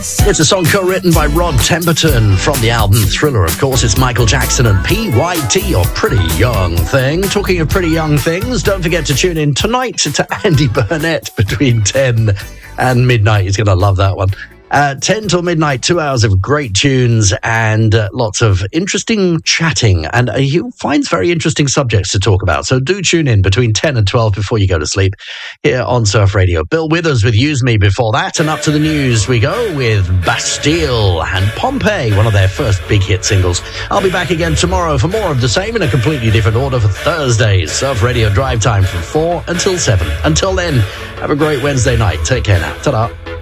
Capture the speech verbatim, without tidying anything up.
It's a song co-written by Rod Temperton from the album Thriller. Of course, it's Michael Jackson and P Y T, or Pretty Young Thing. Talking of pretty young things, don't forget to tune in tonight to Andy Burnett between ten and midnight. He's going to love that one. Uh, ten till midnight, two hours of great tunes and uh, lots of interesting chatting. And uh, he finds very interesting subjects to talk about. So do tune in between ten and twelve before you go to sleep here on Surf Radio. Bill Withers with Use Me before that. And up to the news we go with Bastille and Pompeii, one of their first big hit singles. I'll be back again tomorrow for more of the same in a completely different order for Thursdays. Surf Radio Drive Time from four until seven. Until then, have a great Wednesday night. Take care now. Ta-da.